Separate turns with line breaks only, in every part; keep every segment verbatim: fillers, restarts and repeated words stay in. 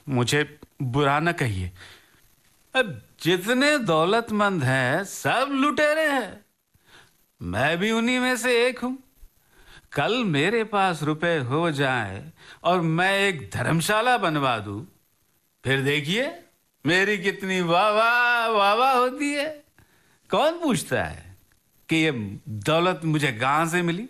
मुझे बुरा न कहिए। अब जितने दौलतमंद हैं सब लुटेरे हैं, मैं भी उन्हीं में से एक हूं। कल मेरे पास रुपए हो जाए और मैं एक धर्मशाला बनवा दूं, फिर देखिए मेरी कितनी वाह वाह वाह वाह होती है। कौन पूछता है कि ये दौलत मुझे कहां से मिली।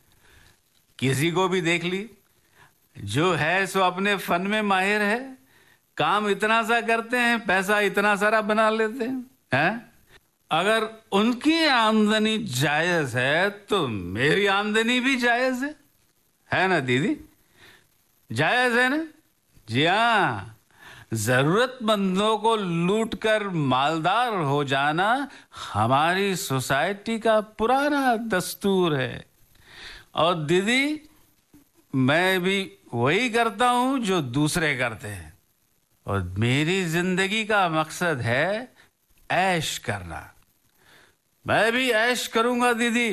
किसी को भी देख ली, जो है सो अपने फन में माहिर है, काम इतना सा करते हैं, पैसा इतना सारा बना लेते हैं, हैं? अगर उनकी आमदनी जायज है तो मेरी आमदनी भी जायज है है ना दीदी? जायज है ना? जी हाँ, जरूरतमंदों को लूटकर मालदार हो जाना हमारी सोसाइटी का पुराना दस्तूर है। और दीदी, मैं भी वही करता हूं जो दूसरे करते हैं, और मेरी जिंदगी का मकसद है ऐश करना। मैं भी ऐश करूंगा दीदी,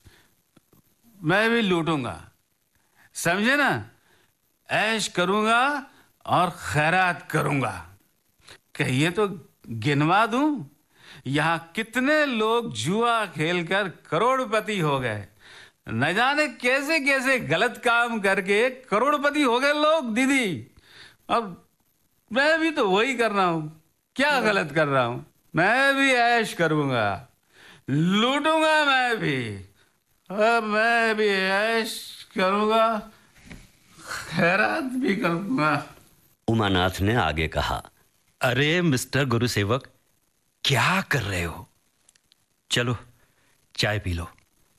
मैं भी लूटूंगा, समझे ना? ऐश करूंगा और खैरात करूंगा। कहिए तो गिनवा दूं, यहां कितने लोग जुआ खेलकर करोड़पति हो गए। न जाने कैसे कैसे गलत काम करके करोड़पति हो गए लोग दीदी। अब मैं भी तो वही कर रहा हूं। क्या गलत कर रहा हूं? मैं भी ऐश करूंगा, लूटूंगा मैं भी। अब मैं भी ऐश करूंगा, खैरात भी करूंगा।
उमानाथ ने आगे कहा,
अरे मिस्टर गुरुसेवक, क्या कर रहे हो? चलो चाय पी लो,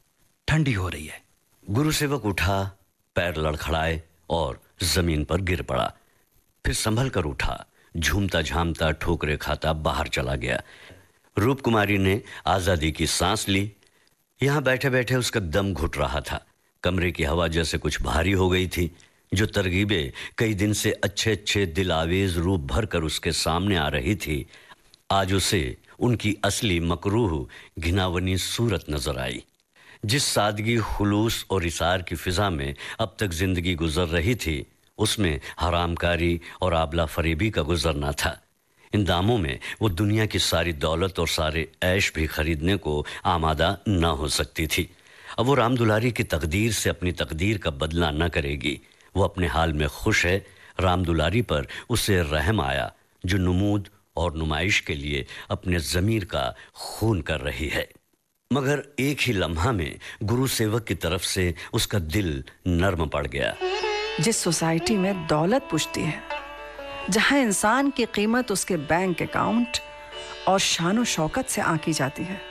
ठंडी हो रही है।
गुरुसेवक उठा, पैर लड़खड़ाए और जमीन पर गिर पड़ा। फिर संभल कर उठा, झूमता झामता ठोकरे खाता बाहर चला गया। रूप कुमारी ने आजादी की सांस ली। यहां बैठे बैठे उसका दम घुट रहा था। कमरे की हवा जैसे कुछ भारी हो गई थी। जो तरगीबें कई दिन से अच्छे अच्छे दिल आवेज रूप भर कर उसके सामने आ रही थी, आज उसे उनकी असली मकरूह घिनावनी सूरत नजर आई। जिस सादगी, खुलूस और इसार की फिजा में अब तक जिंदगी गुजर रही थी, उसमें हरामकारी और आबला फरेबी का गुजरना था। इन दामों में वो दुनिया की सारी दौलत और सारे ऐश भी खरीदने को आमादा न हो सकती थी। अब वो राम दुलारी की तकदीर से अपनी तकदीर का बदला न करेगी। वो अपने हाल में खुश है। राम दुलारी पर उसे रहम आया, जो नमूद और नुमाइश के लिए अपने ज़मीर का खून कर रही है। मगर एक ही लम्हा में गुरु सेवक की तरफ से उसका दिल नर्म पड़ गया।
जिस सोसाइटी में दौलत पुछती है, जहां इंसान की कीमत उसके बैंक अकाउंट और शान शौकत से आंकी जाती है,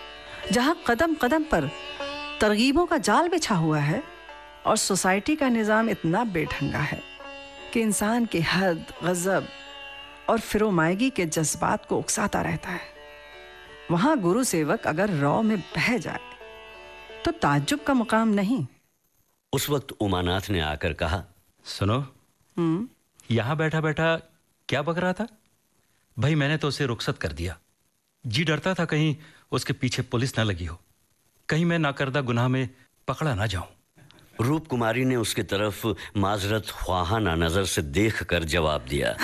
जहां कदम कदम पर तरगीबों का जाल बिछा हुआ है और सोसाइटी का निज़ाम इतना बेढंगा है कि इंसान की हद, गज़ब और फिरोमायगी के जज्बात को उकसाता रहता है, वहां गुरु सेवक अगर रौ में बह जाए तो ताज्जुब का मुकाम नहीं।
उस वक्त उमानाथ ने आकर कहा,
सुनो,
हम्म
यहां बैठा बैठा क्या बक रहा था? भाई मैंने तो उसे रुखसत कर दिया। जी डरता था कहीं उसके पीछे पुलिस ना लगी हो, कहीं मैं नाकर्दा गुनाह में पकड़ा ना जाऊं।
रूप कुमारी ने उसकी तरफ माजरत ख्वाहाना नजर से देखकर जवाब दिया,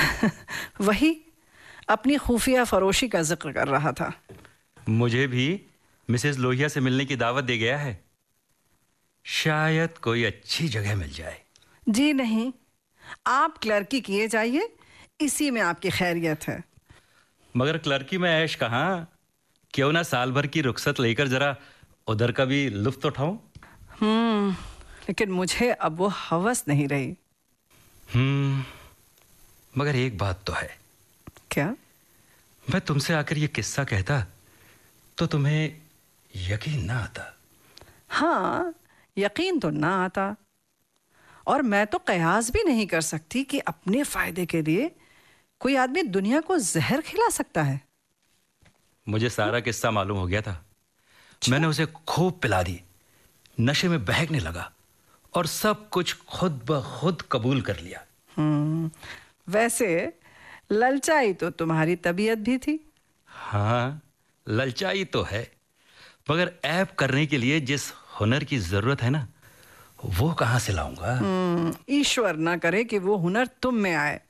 वही अपनी खुफिया फरोशी का जिक्र कर रहा था।
मुझे भी मिसेस लोहिया से मिलने की दावत दे गया है, शायद कोई अच्छी जगह मिल जाए।
जी नहीं, आप क्लर्की किए जाइए, इसी में आपकी खैरियत है।
मगर क्लर्की में ऐश कहाँ? क्यों ना साल भर की रुखसत लेकर जरा उधर का भी लुत्फ उठाऊं।
हम्म लेकिन मुझे अब वो हवस नहीं रही।
हम्म मगर एक बात तो है।
क्या?
मैं तुमसे आकर ये किस्सा कहता तो तुम्हें यकीन ना आता।
हाँ, यकीन तो ना आता, और मैं तो कयास भी नहीं कर सकती कि अपने फायदे के लिए कोई आदमी दुनिया को जहर खिला सकता है।
मुझे सारा किस्सा मालूम हो गया था। मैंने उसे खूब पिला दी, नशे में बहकने लगा और सब कुछ खुद ब खुद कबूल कर लिया।
हम्म वैसे ललचाई तो तुम्हारी तबीयत भी थी।
हाँ, ललचाई तो है, मगर ऐब करने के लिए जिस हुनर की जरूरत है ना, वो कहां से लाऊंगा?
ईश्वर ना करे कि वो हुनर तुम में आए।